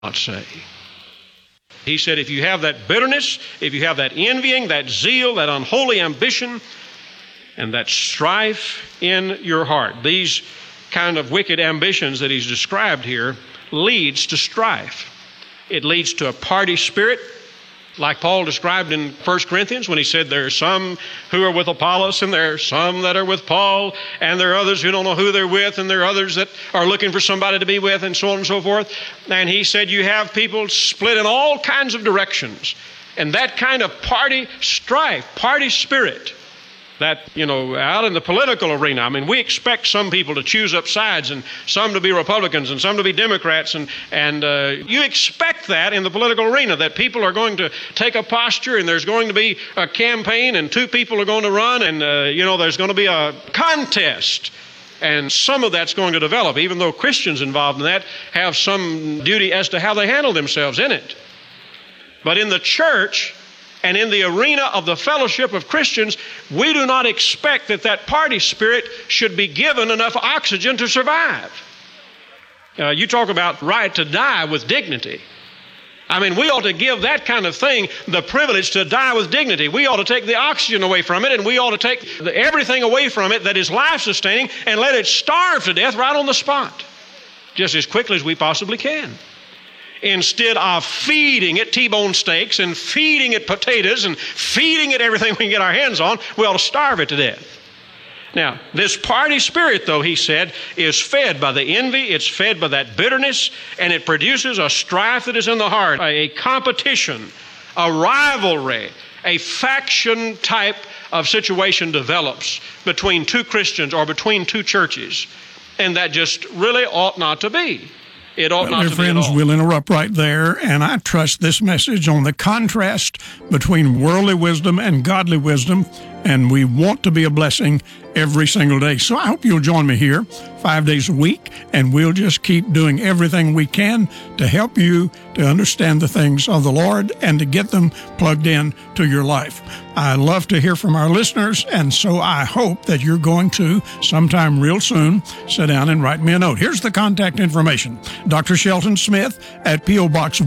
not say. He said, if you have that bitterness, if you have that envying, that zeal, that unholy ambition, and that strife in your heart, these kind of wicked ambitions that he's described here leads to strife. It leads to a party spirit, like Paul described in 1 Corinthians when he said there are some who are with Apollos and there are some that are with Paul and there are others who don't know who they're with and there are others that are looking for somebody to be with and so on and so forth. And he said you have people split in all kinds of directions. And that kind of party strife, party spirit, that, out in the political arena, we expect some people to choose up sides and some to be Republicans and some to be Democrats. And you expect that in the political arena, that people are going to take a posture and there's going to be a campaign and two people are going to run and, there's going to be a contest. And some of that's going to develop, even though Christians involved in that have some duty as to how they handle themselves in it. But in the church, and in the arena of the fellowship of Christians, we do not expect that party spirit should be given enough oxygen to survive. You talk about right to die with dignity. We ought to give that kind of thing the privilege to die with dignity. We ought to take the oxygen away from it, and we ought to take everything away from it that is life-sustaining and let it starve to death right on the spot, just as quickly as we possibly can. Instead of feeding it T-bone steaks and feeding it potatoes and feeding it everything we can get our hands on, we ought to starve it to death. Now, this party spirit, though, he said, is fed by the envy, it's fed by that bitterness, and it produces a strife that is in the heart, a competition, a rivalry, a faction type of situation develops between two Christians or between two churches, and that just really ought not to be. It ought not to be at all. Friends, we'll interrupt right there, and I trust this message on the contrast between worldly wisdom and godly wisdom, and we want to be a blessing every single day. So I hope you'll join me here 5 days a week, and we'll just keep doing everything we can to help you to understand the things of the Lord and to get them plugged in to your life. I love to hear from our listeners, and so I hope that you're going to, sometime real soon, sit down and write me a note. Here's the contact information. Dr. Shelton Smith at P.O. Box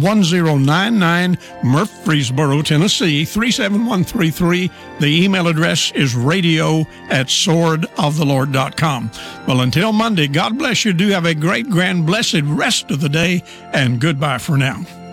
1099, Murfreesboro, Tennessee, 37133. The email address is radio@swordoftheLord.com. Well, until Monday, God bless you. Do have a great, grand, blessed rest of the day, and goodbye for now.